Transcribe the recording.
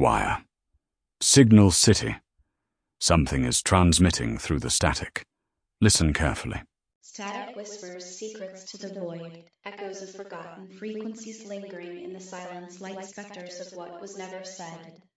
wire. Signal City. Something is transmitting through the static. Listen carefully. Static whispers secrets to the void, echoes of forgotten frequencies lingering in the silence like specters of what was never said.